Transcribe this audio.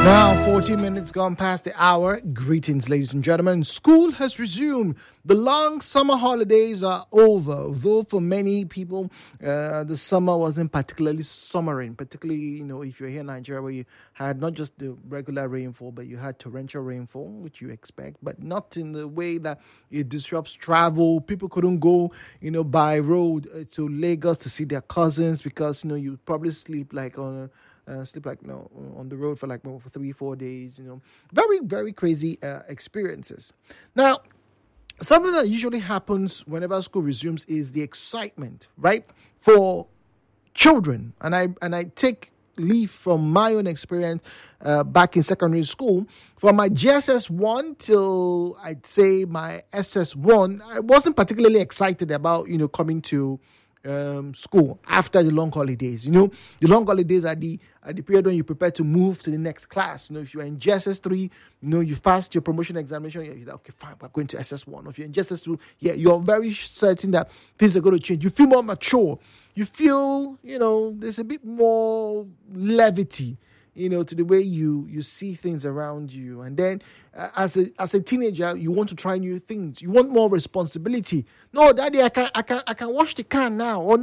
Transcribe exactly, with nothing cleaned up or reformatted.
Now, fourteen minutes gone past the hour. Greetings, ladies and gentlemen. School has resumed. The long summer holidays are over. Though for many people, uh, the summer wasn't particularly summering. Particularly, you know, if you're here in Nigeria, where you had not just the regular rainfall, but you had torrential rainfall, which you expect, but not in the way that it disrupts travel. People couldn't go, you know, by road uh, to Lagos to see their cousins because, you know, you probably sleep like on a Uh, sleep like you know, on the road for like for three, four days. You know, very, very crazy uh, experiences. Now, something that usually happens whenever school resumes is the excitement, right, for children. And I and I take leave from my own experience uh, back in secondary school. From my G S S one till I'd say my S S one, I wasn't particularly excited about you know coming to Um, school after the long holidays. You know, the long holidays are the are the period when you prepare to move to the next class. You know, if you're in G S S three, you know, you've passed your promotion examination, you're like, okay, fine, we're going to S S one. Or if you're in G S S two, yeah, you're very certain that things are going to change. You feel more mature. You feel, you know, there's a bit more levity, you know, to the way you you see things around you. And then uh, as a as a teenager, you want to try new things. You want more responsibility. No, daddy, I can I can I can wash the car now. Or